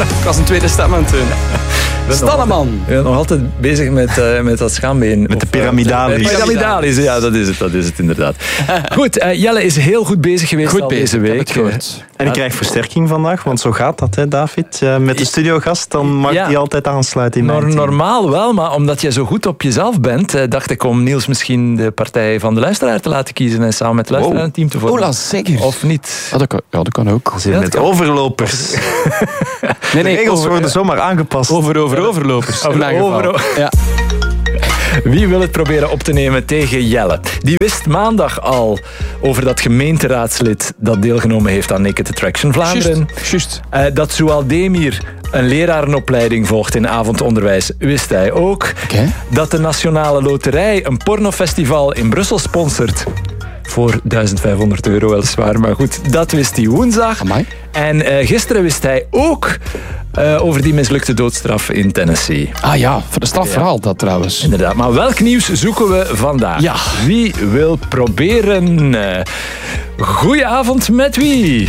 Ik was een tweede stem aan het doen. Stalleman. Ik ben nog altijd bezig met dat schaambeen. Met de pyramidalis. Pyramidalis, ja, dat is het inderdaad. Goed, Jelle is heel goed bezig geweest al deze week. En ik krijg versterking vandaag, want zo gaat dat, hè, David. Met de studiogast, dan mag hij altijd aansluiten in mijn team. Normaal wel, maar omdat je zo goed op jezelf bent, dacht ik om Niels misschien de partij van de luisteraar te laten kiezen en samen met het luisteraar-team te vormen. Ola, zeker. Of niet? Ja, dat kan ook. Met overlopers. De regels worden zomaar aangepast. Overlopers. Ja. Wie wil het proberen op te nemen tegen Jelle? Die wist maandag al over dat gemeenteraadslid dat deelgenomen heeft aan Naked Attraction Vlaanderen. Juist. Dat Zoual Demir een lerarenopleiding volgt in avondonderwijs, wist hij ook. Okay. Dat de Nationale Loterij een pornofestival in Brussel sponsort. Voor €1500 weliswaar, maar goed, dat wist hij woensdag. Amai. En gisteren wist hij ook over die mislukte doodstraf in Tennessee. Ah ja, voor de strafverhaal dat trouwens. Inderdaad, maar welk nieuws zoeken we vandaag? Ja. Wie wil proberen? Goedenavond, met wie?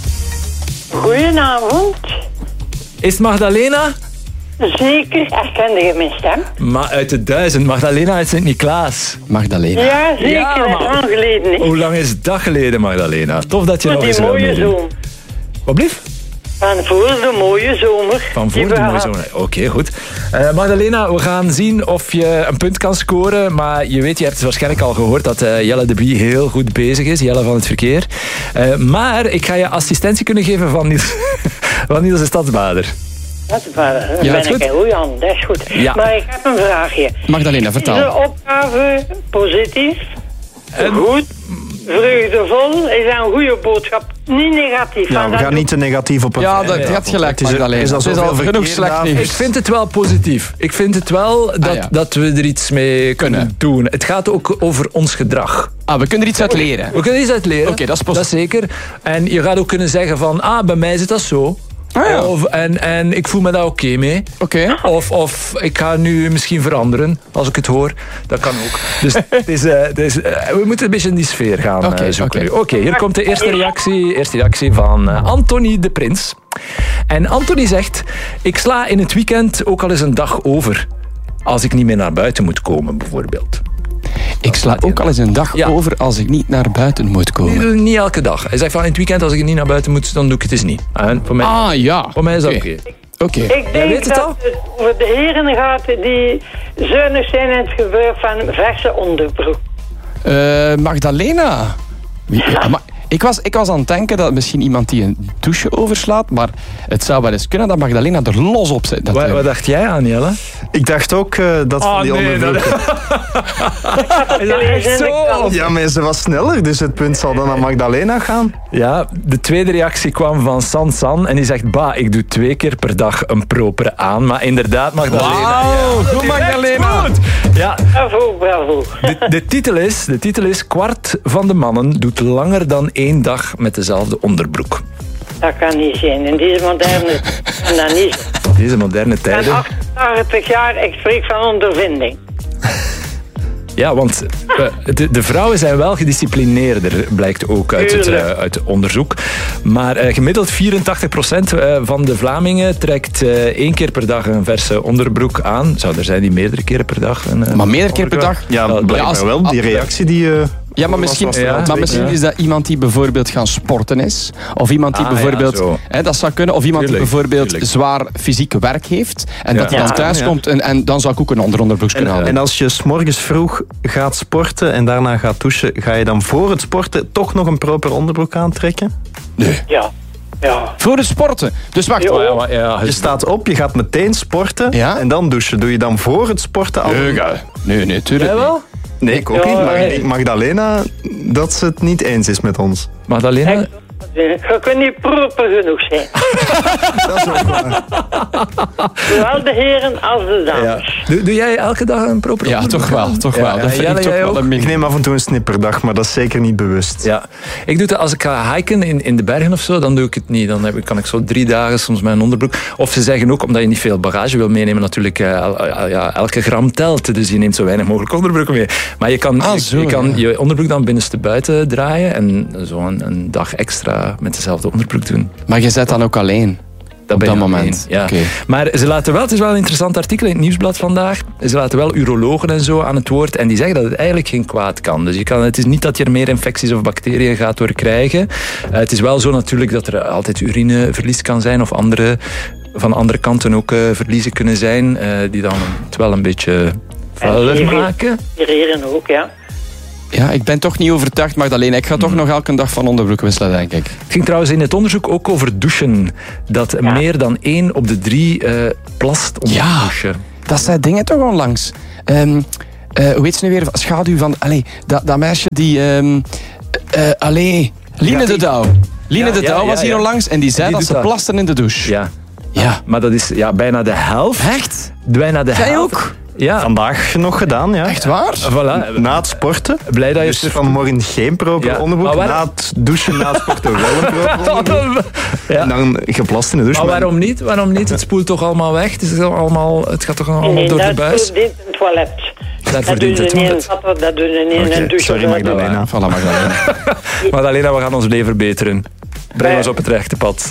Goedenavond. Is het Magdalena? Zeker, herkende je mijn stem? Maar uit de 1000, Magdalena uit Sint-Niklaas. Magdalena. Ja, zeker, Ja, dat is maar- lang geleden. Hè. Hoe lang is dat geleden, Magdalena? Tof dat je Voor nog die eens wil mooie meedoen. zomer. Wat blieft? Van voor de mooie zomer. Van voor die de we mooie hadden. zomer. Oké, goed. Magdalena, we gaan zien of je een punt kan scoren. Maar je weet, je hebt het waarschijnlijk al gehoord dat Jelle de Bie heel goed bezig is. Jelle van het verkeer. Maar ik ga je assistentie kunnen geven van Niels, van Niels de Stadsbader. Dat is waar. Dan Ja, ben dat is ik goed. heel goed aan. Dat is goed. Ja. Maar ik heb een vraagje. Magdalena, Is de vertel. opgave positief? Goed? Vreugdevol? Is dat een goede boodschap? Niet negatief. Ja, want we dat gaan niet te negatief op het... Ja, dat gaat gelijk, Magdalena. is al Het is al zoveel genoeg verkeer, slecht David. nieuws. Ik vind het wel positief. Ik vind het wel dat we er iets mee kunnen doen. Het gaat ook over ons gedrag. Ah, we kunnen er iets uit leren. We kunnen iets uit leren. Oké, dat is positief. zeker. En je gaat ook kunnen zeggen van, bij mij zit dat zo. Ah, ja. En ik voel me daar oké mee. Oké. Of ik ga nu misschien veranderen, als ik het hoor. Dat kan ook. Dus we moeten een beetje in die sfeer gaan zoeken. Oké. Oké, hier komt de eerste reactie van Anthony de Prins. En Anthony zegt, ik sla in het weekend ook al eens een dag over. Als ik niet meer naar buiten moet komen, bijvoorbeeld. Ik sla ook al eens een dag over als ik niet naar buiten moet komen. Niet elke dag. Hij zegt van in het weekend als ik niet naar buiten moet, dan doe ik het eens niet. En voor mij, voor mij is dat oké. Oké. Ik denk weet het dat al? het over de heren gaat die zuinig zijn in het gebruik van verse onderbroek. Magdalena. Ik was aan het denken dat misschien iemand die een douche overslaat, maar het zou wel eens kunnen dat Magdalena er los op zit. Wat dacht jij aan, Jelle? Ik dacht ook dat van die onderbroeken. Is dat echt zo? Ja, maar ze was sneller, dus het punt zal dan aan Magdalena gaan. Ja, de tweede reactie kwam van San en die zegt, ik doe 2 keer per dag een propere aan. Maar inderdaad, Magdalena. Wauw, goed Magdalena. Goed. Ja, Bravo. de titel is kwart van de mannen doet langer dan 1 dag met dezelfde onderbroek. Dat kan niet zijn. In deze moderne... en dat niet. Deze moderne Ik ben tijden. 88 jaar, ik spreek van ondervinding. Ja, want de vrouwen zijn wel gedisciplineerder, blijkt ook uit het onderzoek. Maar gemiddeld 84% van de Vlamingen trekt 1 keer per dag een verse onderbroek aan. Zou er zijn die meerdere keren per dag? Maar meerdere keer per dag? Ja, blijkbaar wel. Die reactie die... Ja, maar misschien, is dat iemand die bijvoorbeeld gaan sporten is. Of iemand die bijvoorbeeld... dat zou kunnen. Of iemand die bijvoorbeeld zwaar fysiek werk heeft. En dat hij dan thuis komt en dan zou ik ook een ander onderbroek kunnen halen. En als je 's morgens vroeg gaat sporten en daarna gaat douchen, ga je dan voor het sporten toch nog een proper onderbroek aantrekken? Nee. Ja. Voor het sporten. Dus wacht. Je staat op, je gaat meteen sporten en dan douchen. Doe je dan voor het sporten al... Nee, tuurlijk niet. wel? Nee, ik ook niet. Maar ik denk Magdalena dat ze het niet eens is met ons. Magdalena? Je kunt niet proper genoeg zijn. Dat is ook waar. Zowel de heren als de dames. Ja. Doe jij elke dag een proper Ja, toch wel. Dat vind ik toch wel een Ik neem af en toe een snipperdag, maar dat is zeker niet bewust. Ja, ik doe het als ik ga hiken in de bergen of zo, dan doe ik het niet. Dan kan ik zo 3 dagen soms mijn onderbroek. Of ze zeggen ook, omdat je niet veel bagage wil meenemen, natuurlijk elke gram telt. Dus je neemt zo weinig mogelijk onderbroek mee. Maar je kan je onderbroek dan binnenste buiten draaien en zo een dag extra met dezelfde onderbroek doen. Maar je zet dan ook alleen. op dat moment. Ja. Okay. Maar ze laten wel, het is wel een interessant artikel in het Nieuwsblad vandaag, ze laten wel urologen en zo aan het woord en die zeggen dat het eigenlijk geen kwaad kan. Dus het is niet dat je er meer infecties of bacteriën gaat door krijgen. Het is wel zo natuurlijk dat er altijd urineverlies kan zijn of van andere kanten ook verliezen kunnen zijn, die dan het wel een beetje vuiler maken. Irriteren ook, ja. Ja, ik ben toch niet overtuigd, Magdalena. Ik ga toch nog elke dag van onderbroek wisselen, denk ik. Het ging trouwens in het onderzoek ook over douchen. Dat meer dan 1 op de 3 plast onder het douchen. Dat zijn dingen toch onlangs. Hoe heet ze nu weer? Schaduw van... dat meisje die... Line de Douw. Line de Douw was hier onlangs en die zei dat ze plasten in de douche. Ja. Maar dat is bijna de helft. Echt? Bijna de helft. Jij ook? Ja. Vandaag nog gedaan, ja. Echt waar? Voilà. Na het sporten. Blij dat je dus vanmorgen geen proper onderbroek. Na het douchen, na het sporten wel een proper onderbroek. En dan geplast in de douche. Maar waarom niet? Het spoelt toch allemaal weg? Het gaat toch allemaal door de buis? Nee, dat verdient een toilet. Dat verdient het toilet. Dat doen ze niet in een douche. Sorry, Magdalena. Voilà, Magdalena. Magdalena, we gaan ons leven verbeteren. Breng ons op het rechte pad.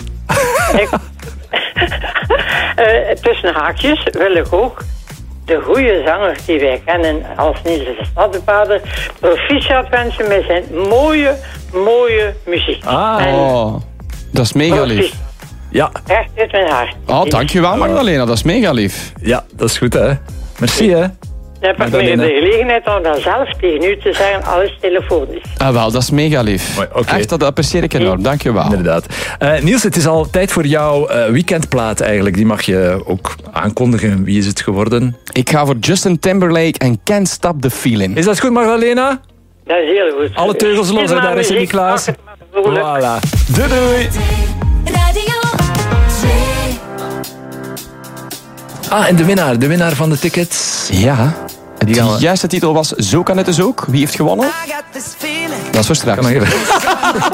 Tussen haakjes wil ik ook de goede zangers die wij kennen als Niels de Staddenvader proficiat wensen met zijn mooie muziek. Dat is mega lief. Ja. Echt uit mijn hart. Dankjewel Magdalena, dat is mega lief. Ja, dat is goed hè. Merci hè. Dan heb ik meer de gelegenheid om dan zelf tegen u te zeggen, alles telefonisch. Wel, dat is mega lief. Okay. Echt, dat apprecieer ik enorm. Dankjewel. Inderdaad. Niels, het is al tijd voor jouw weekendplaat eigenlijk. Die mag je ook aankondigen. Wie is het geworden? Ik ga voor Justin Timberlake en Can't Stop the Feeling. Is dat goed, Magdalena? Dat is heel goed. Alle teugels los en daar is Sinterklaas. Voilà. Doei. En de winnaar van de tickets. Ja. De juiste titel was Zo kan het dus ook. Wie heeft gewonnen? Dat is voor straks.